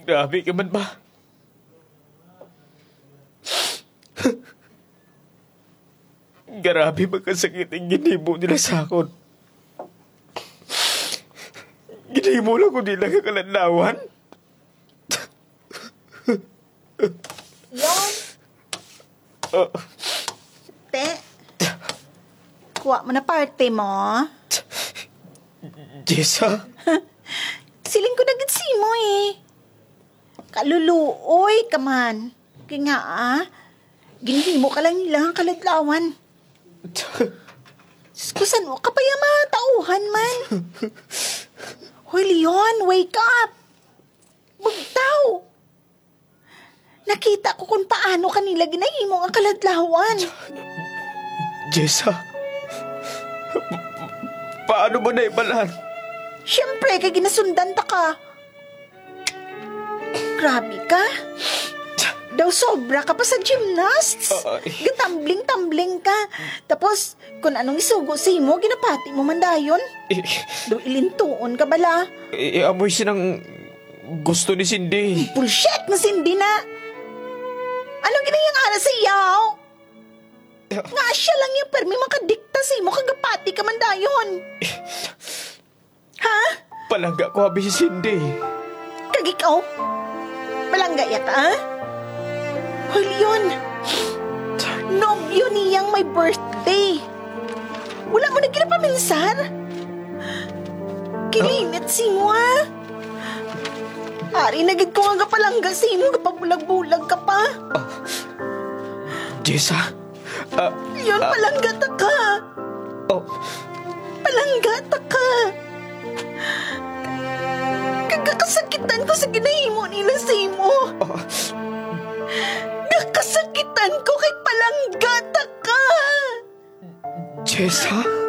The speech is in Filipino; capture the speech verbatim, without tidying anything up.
Grabe ka man ba? Grabe magkasakit ang ginimo nila sa akon. Ginimo lang ko nila kakalanlawan. Yon! Uh, Te, kuha mo na parte mo. Jessa? Siling ko na gid si mo eh. Kaluluoy ka man. Kaya nga ah, ginhimo ka lang nila ang kaladlawan. Skusan mo ka pa yung mga tauhan man. Hoy Leon, wake up! Bugtaw! Nakita ko kung paano kanila ginahimo ang kaladlawan. Jessa? Pa- paano mo na ibalan? Siyempre, kay ginasundan ta ka. Grabe ka. Daw sobra ka pa sa gymnasts. Ay. Gatambling-tambling ka. Tapos, kung anong isugo sa imo, ginapati mo man dayon. I- Daw ilintuon ka bala. Iamoy sinang gusto ni Cindy. Bullshit na sindi na. Anong ginayang ara sa iyaw? Nga siya lang yung permi makadikta sa imo, kagapati ka man dayon. Ha? Palangga ko habi si Cindy. Kag ikaw? Palangga ya ka, ha? Hoy, Leon. Nobyo niyang may birthday. Wala mo na kinapaminsar. Kilinit si mo, ha? Ari, nagid ko nga palangga si mo, kapabulag-bulag ka pa. Jessa? Ah, Leon, palangga ta ka. oh, Palangga ta ka. Kagakasakitan ko sa ginahimo nila sa imo. oh, Nakasakitan ko kay palangga ta ka. Jessa?